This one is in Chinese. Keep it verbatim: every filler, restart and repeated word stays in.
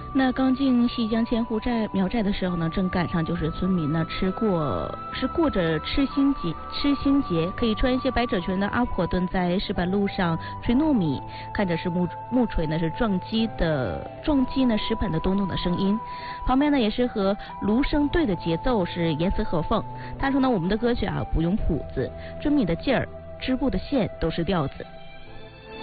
那刚进西江千户寨苗寨的时候呢，正赶上就是村民呢吃过是过着吃新节吃新节，可以穿一些百褶裙的阿婆蹲在石板路上锤糯米，看着是木木锤呢是撞击的撞击呢石板的咚咚的声音，旁边呢也是和芦笙队的节奏是严丝合缝。他说呢，我们的歌曲啊不用谱子，追米的劲儿，织布的线都是调子。